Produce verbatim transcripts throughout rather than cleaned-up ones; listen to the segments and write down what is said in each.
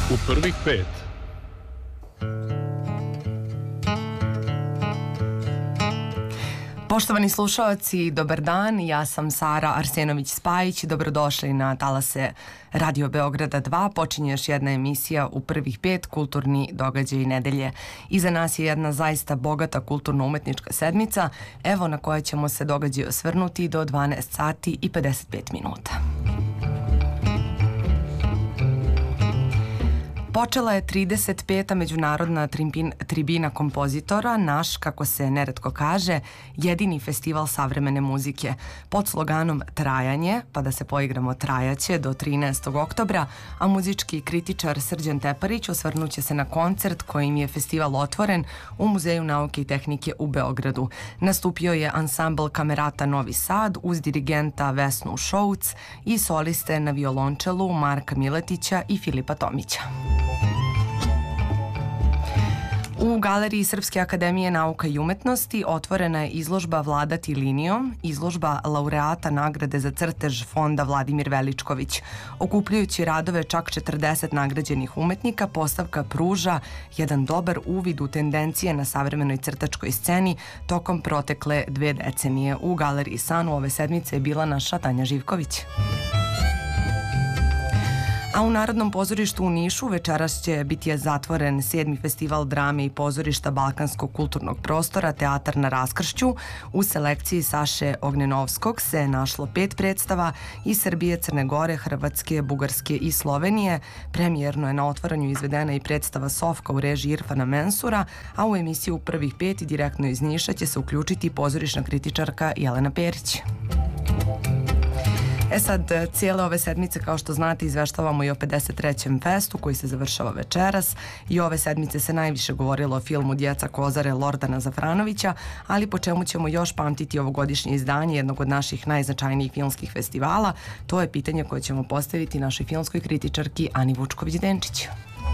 U prvih pet. Poštovani slušalci, dobar dan, ja sam Sara Arsenović-Spajić, dobrodošli na talase Radio Beograda dva, počinje još jedna emisija U prvih pet, kulturni događaj nedelje. Iza nas je jedna zaista bogata kulturno-umetnička sedmica, evo na kojoj ćemo se događaj osvrnuti do dvanaest sati i pedeset pet minuta. Počela je trideset peta međunarodna tribina kompozitora, naš, kako se neretko kaže, jedini festival savremene muzike. Pod sloganom Trajanje, pa da se poigramo trajaće, do trinaestog oktobra, a muzički kritičar Srđan Teparić osvrnuće se na koncert kojim je festival otvoren u Muzeju nauke i tehnike u Beogradu. Nastupio je ansambl Kamerata Novi Sad uz dirigenta Vesnu Šouc i soliste na violončelu Marka Miletića i Filipa Tomića. U Galeriji Srpske akademije nauka i umetnosti otvorena je izložba Vladati linijom, izložba laureata nagrade za crtež fonda Vladimir Veličković. Okupljujući radove čak četrdeset nagrađenih umetnika, postavka pruža jedan dobar uvid u tendencije na savremenoj crtačkoj sceni tokom protekle dve decenije. U Galeriji Sanu ove sedmice je bila naša Tanja Živković. A u Narodnom pozorištu u Nišu večeras će biti zatvoren sedmi festival drame i pozorišta Balkanskog kulturnog prostora Teatar na raskršću. U selekciji Saše Ognjenovskog se našlo pet predstava iz Srbije, Crne Gore, Hrvatske, Bugarske i Slovenije. Premijerno je na otvaranju izvedena i predstava Sofka u režiji Irfana Mensura, a u emisiju Prvih pet i direktno iz Niša će se uključiti pozorišna kritičarka Jelena Perić. E sad, cijele ove sedmice, kao što znate, izveštavamo i o pedeset trećem festu koji se završava večeras i ove sedmice se najviše govorilo o filmu Djeca Kozare Lordana Zafranovića, ali po čemu ćemo još pamtiti ovogodišnje izdanje jednog od naših najznačajnijih filmskih festivala, to je pitanje koje ćemo postaviti našoj filmskoj kritičarki Ani Vučković-Denčić.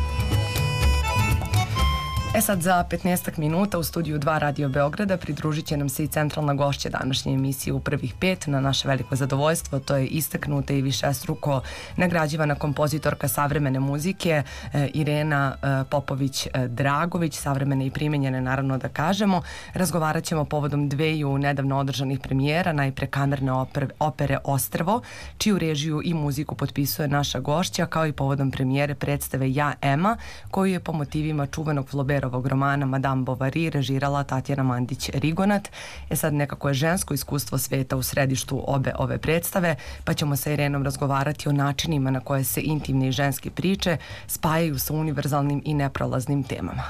E sad, za petnaestak minuta u studiju dva Radio Beograda pridružit će nam se i centralna gošća današnje emisije U prvih pet. Na naše veliko zadovoljstvo, to je istaknuta i višestruko nagrađivana kompozitorka savremene muzike Irena Popović-Dragović, savremene i primenjene, naravno da kažemo. Razgovarat ćemo povodom dveju nedavno održanih premijera, najpre kamerne opere Ostrvo, čiju režiju i muziku potpisuje naša gošća, kao i povodom premijere predstave Ja, Ema, koju je po motivima čuvenog Flaubert ovog romana Madame Bovary režirala Tatjana Mandić-Rigonat. E sad, nekako je žensko iskustvo sveta u središtu obe ove predstave, pa ćemo sa Irenom razgovarati o načinima na koje se intimne i ženske priče spajaju sa univerzalnim i neprolaznim temama.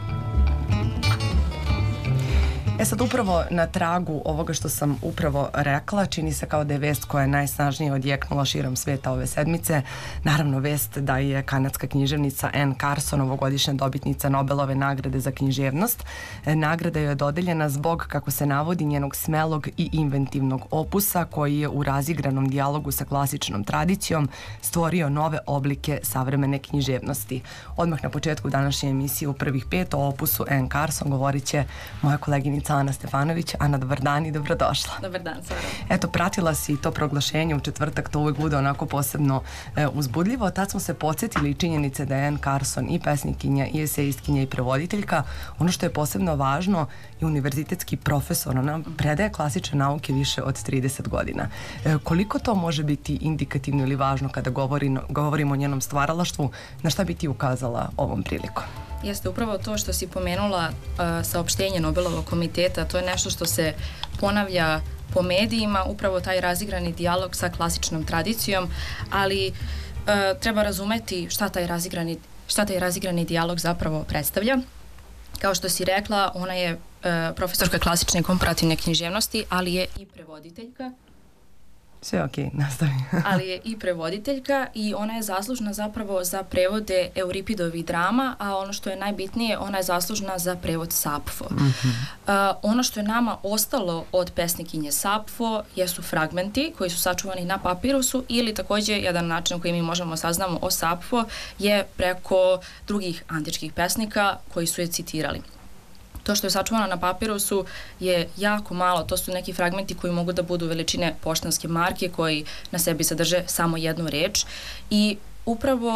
E sad, upravo na tragu ovoga što sam upravo rekla, čini se kao da je vest koja je najsnažnije odjeknula širom sveta ove sedmice. Naravno, vest da je kanadska književnica Anne Carson ovogodišnja dobitnica Nobelove nagrade za književnost. Nagrada joj je dodeljena zbog, kako se navodi, njenog smelog i inventivnog opusa koji je u razigranom dijalogu sa klasičnom tradicijom stvorio nove oblike savremene književnosti. Odmah na početku današnje emisije U prvih pet o opusu Anne Carson govorit će moja koleginica Ana Stefanović. Ana, dobar dan i dobrodošla. Dobar dan, Sara. Eto, pratila si to proglašenje u četvrtak, to uvijek bude onako posebno e, uzbudljivo. Tad smo se podsjetili činjenice da je Anne Carson i pesnikinja, i esejistkinja, i prevoditeljka. Ono što je posebno važno je univerzitetski profesor. Ona predaje klasične nauke više od trideset godina. E, koliko to može biti indikativno ili važno kada govori, govorimo o njenom stvaralaštvu, na šta bi ti ukazala ovom prilikom? Jeste upravo to što si pomenula, uh, saopštenje Nobelovog komiteta, to je nešto što se ponavlja po medijima, upravo taj razigrani dijalog sa klasičnom tradicijom, ali uh, treba razumeti šta taj razigrani, šta taj razigrani dijalog zapravo predstavlja. Kao što si rekla, ona je uh, profesorka klasične i komparativne književnosti, ali je i prevoditeljka. Sve ok, nastavi. ali je i prevoditeljka i ona je zaslužna zapravo za prevode Euripidovih drama, a ono što je najbitnije, ona je zaslužna za prevod Sapfo. Mm-hmm. Uh, ono što je nama ostalo od pesnikinje Sapfo jesu fragmenti koji su sačuvani na papirusu ili također jedan način na koji mi možemo saznamo o Sapfo je preko drugih antičkih pesnika koji su je citirali. To što je sačuvano na papirusu je jako malo, to su neki fragmenti koji mogu da budu veličine poštanske marke koji na sebi sadrže samo jednu reč i upravo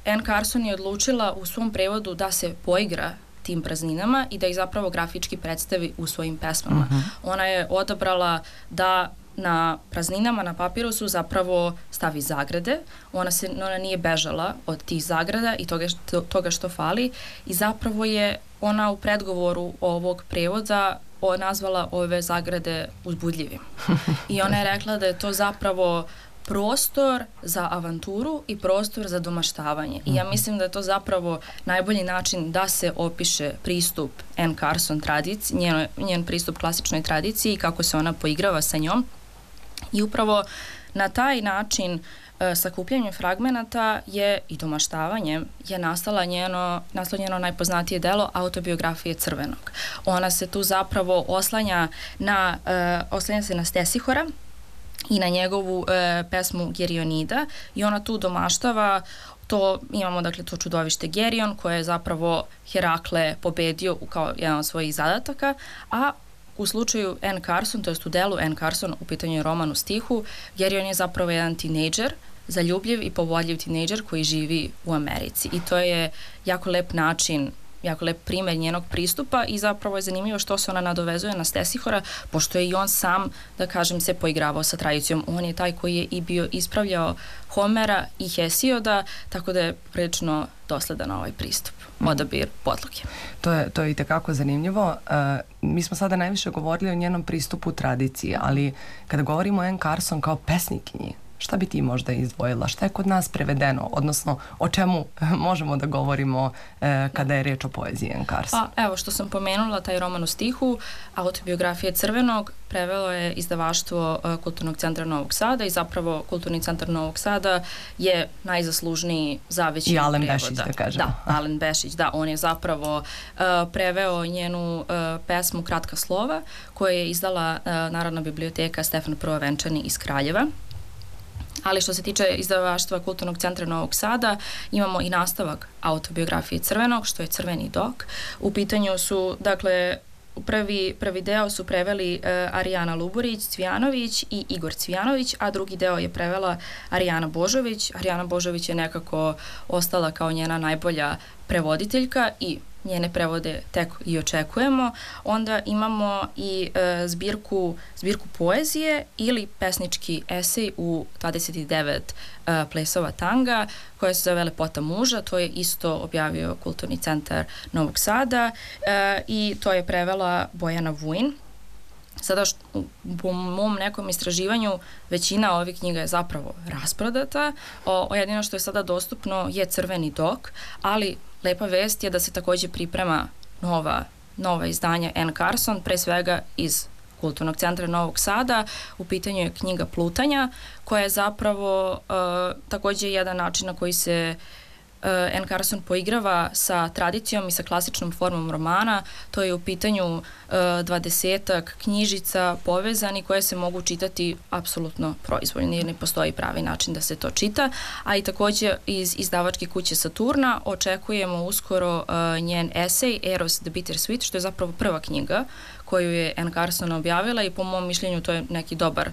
Anne Carson je odlučila u svom prevodu da se poigra tim prazninama i da ih zapravo grafički predstavi u svojim pesmama. Uh-huh. Ona je odabrala da na prazninama, na papirusu zapravo stavi zagrade. Ona, se, ona nije bežala od tih zagrada i toga što, toga što fali i zapravo je ona u predgovoru ovog prevoda nazvala ove zagrade uzbudljivim. I ona je rekla da je to zapravo prostor za avanturu i prostor za domaštavanje. I ja mislim da je to zapravo najbolji način da se opiše pristup Anne Carson tradiciji, njen, njen pristup klasičnoj tradiciji i kako se ona poigrava sa njom. I upravo na taj način e, sakupljanjem fragmenata je i domaštavanjem je nastala njeno, nastalo njeno najpoznatije delo Autobiografije crvenog. Ona se tu zapravo oslanja na, e, oslanja se na Stesihora i na njegovu e, pesmu Gerionida i ona tu domaštava to, imamo dakle to čudovište Gerion koje je zapravo Herakle pobedio kao jedan od svojih zadataka, a u slučaju Anne Carson, to jest u delu Anne Carson, u pitanju je roman u stihu, Gerion je zapravo jedan tinejdžer, zaljubljiv i povodljiv tinejdžer koji živi u Americi i to je jako lep način, jako lep primer njenog pristupa i zapravo je zanimljivo što se ona nadovezuje na Stesihora, pošto je i on sam, da kažem, se poigravao sa tradicijom. On je taj koji je i bio ispravljao Homera i Hesioda, tako da je prilično dosledan ovaj pristup, odabir podloge. To je, to je i tekako zanimljivo. Uh, mi smo sada najviše govorili o njenom pristupu tradiciji, ali kada govorimo o Anne Carson kao pesnikinji, šta bi ti možda izdvojila? Šta je kod nas prevedeno? Odnosno, o čemu možemo da govorimo e, kada je reč o poeziji Anne Carson? Pa, evo, što sam pomenula, taj roman u stihu, Autobiografije crvenog, prevelo je izdavaštvo uh, Kulturnog centra Novog Sada i zapravo Kulturni centar Novog Sada je najzaslužniji za većinu prevoda. I Alen Bešić, da kažemo. Da, Alen Bešić, da, on je zapravo uh, preveo njenu uh, pesmu Kratka slova, koju je izdala uh, Narodna biblioteka Stefan Prvovenčani iz Kraljeva. Ali što se tiče izdavaštva Kulturnog centra Novog Sada, imamo i nastavak Autobiografije crvenog, što je Crveni dok. U pitanju su, dakle, prvi, prvi deo su preveli uh, Arijana Luburić, Cvijanović i Igor Cvijanović, a drugi deo je prevela Arijana Božović. Arijana Božović je nekako ostala kao njena najbolja prevoditeljka i njene prevode tek i očekujemo. Onda imamo i e, zbirku, zbirku poezije ili pesnički esej u dvadeset devet e, plesova tanga koja se zove Lepota muža. To je isto objavio Kulturni centar Novog Sada e, i to je prevela Bojana Vujin. Sada, što, po mom nekom istraživanju, većina ovih knjiga je zapravo rasprodata. O, o jedino što je sada dostupno je Crveni dok, ali lepa vest je da se takođe priprema nova, nova izdanja Anne Carson, pre svega iz Kulturnog centra Novog Sada. U pitanju je knjiga Plutanja, koja je zapravo uh, takođe jedan način na koji se uh, Anne Carson poigrava sa tradicijom i sa klasičnom formom romana. To je u pitanju dvadesetak knjižica povezani koje se mogu čitati apsolutno proizvoljno jer ne postoji pravi način da se to čita, a i takođe iz izdavačke kuće Saturna očekujemo uskoro uh, njen esej Eros the Bittersweet, što je zapravo prva knjiga koju je Anne Carson objavila i po mom mišljenju to je neki dobar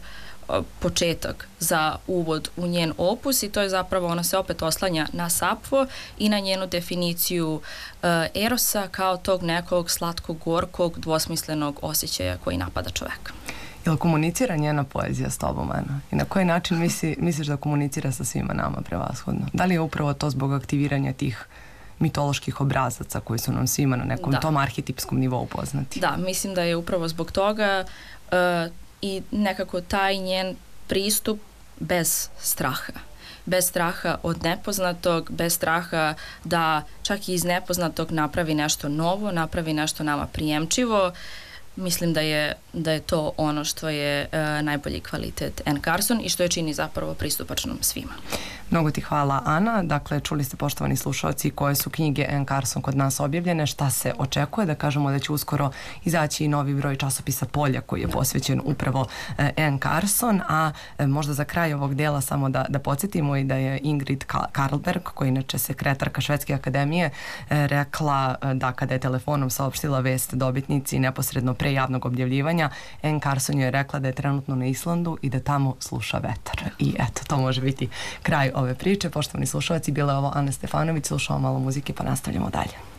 početak za uvod u njen opus i to je zapravo, ona se opet oslanja na Sapfo i na njenu definiciju uh, erosa kao tog nekog slatko-gorkog dvosmislenog osjećaja koji napada čoveka. Je li komunicira njena poezija s tobom, Ana? I na koji način misli, misliš da komunicira sa svima nama prevashodno? Da li je upravo to zbog aktiviranja tih mitoloških obrazaca koji su nam svima na nekom da. tom arhetipskom nivou poznati? Da, mislim da je upravo zbog toga uh, i nekako taj njen pristup bez straha. Bez straha od nepoznatog, bez straha da čak i iz nepoznatog napravi nešto novo, napravi nešto nama prijemčivo. Mislim da je, da je to ono što je uh, najbolji kvalitet Anne Carson i što je čini zapravo pristupačnom svima. Mnogo ti hvala, Ana. Dakle, čuli ste, poštovani slušalci, koje su knjige Anne Carson kod nas objavljene, šta se očekuje, da kažemo da će uskoro izaći i novi broj časopisa Polja koji je posvećen upravo eh, Anne Carson, a eh, možda za kraj ovog dela samo da, da podsjetimo i da je Ingrid Karlberg, koja je inače sekretarka Švedske akademije, eh, rekla eh, da kada je telefonom saopštila vest dobitnici neposredno pre javnog objavljivanja, Anne Carson je rekla da je trenutno na Islandu i da tamo sluša vetar. I eto, to može biti kraj ove priče. Poštovani slušalci, bila je ovo Ana Stefanović, slušamo malo muzike pa nastavljamo dalje.